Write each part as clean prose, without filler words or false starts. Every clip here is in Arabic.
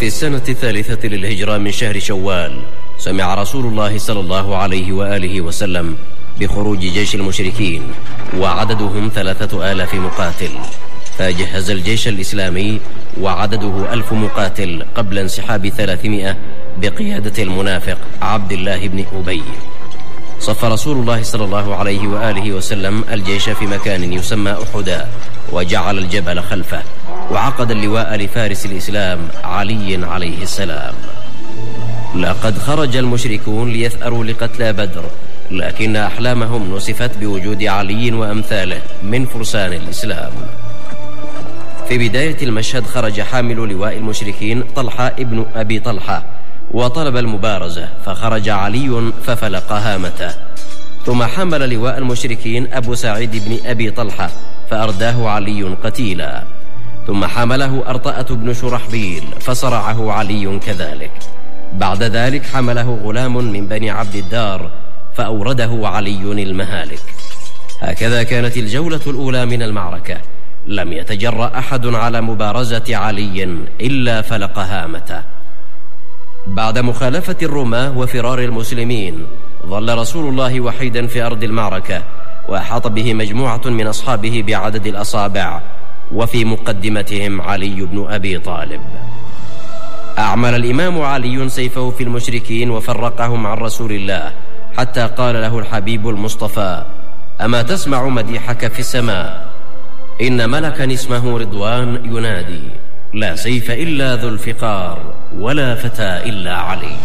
وفي السنة 3 للهجرة من شهر شوال سمع رسول الله صلى الله عليه وآله وسلم بخروج جيش المشركين وعددهم 3000 مقاتل، فجهز الجيش الإسلامي وعدده 1000 مقاتل قبل انسحاب 300 بقيادة المنافق عبد الله بن أبي. صف رسول الله صلى الله عليه وآله وسلم الجيش في مكان يسمى أحدا، وجعل الجبل خلفه، وعقد اللواء لفارس الإسلام علي عليه السلام. لقد خرج المشركون ليثأروا لقتلى بدر، لكن أحلامهم نسفت بوجود علي وأمثاله من فرسان الإسلام. في بداية المشهد خرج حامل لواء المشركين طلحة ابن أبي طلحة وطلب المبارزة، فخرج علي ففلق هامته. ثم حمل لواء المشركين أبو سعيد بن أبي طلحة فأرداه علي قتيلا. ثم حمله أرطأة بن شرحبيل فصرعه علي كذلك. بعد ذلك حمله غلام من بني عبد الدار فأورده علي المهالك. هكذا كانت الجولة الأولى من المعركة، لم يتجرأ أحد على مبارزة علي إلا فلق هامته. بعد مخالفة الرماة وفرار المسلمين ظل رسول الله وحيدا في أرض المعركة، وأحاط به مجموعة من أصحابه بعدد الأصابع، وفي مقدمتهم علي بن أبي طالب. أعمل الإمام علي سيفه في المشركين وفرقهم عن رسول الله، حتى قال له الحبيب المصطفى: أما تسمع مديحك في السماء؟ إن ملكا اسمه رضوان ينادي: لا سيف إلا ذو الفقار، ولا فتى إلا علي.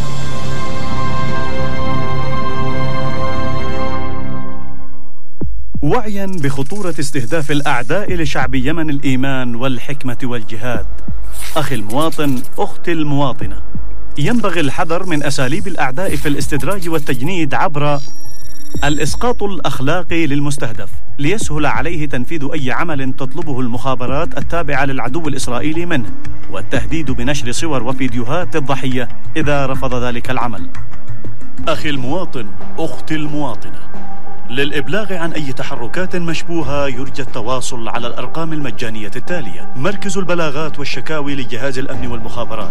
وعيا بخطورة استهداف الأعداء لشعب يمن الإيمان والحكمة والجهاد، أخي المواطن، أختي المواطنة، ينبغي الحذر من أساليب الأعداء في الاستدراج والتجنيد عبر الإسقاط الأخلاقي للمستهدف، ليسهل عليه تنفيذ أي عمل تطلبه المخابرات التابعة للعدو الإسرائيلي منه، والتهديد بنشر صور وفيديوهات الضحية إذا رفض ذلك العمل. أخي المواطن، أختي المواطنة، للإبلاغ عن أي تحركات مشبوهة يرجى التواصل على الأرقام المجانية التالية: مركز البلاغات والشكاوي لجهاز الأمن والمخابرات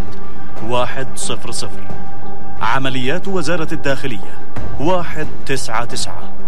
100، عمليات وزارة الداخلية 199.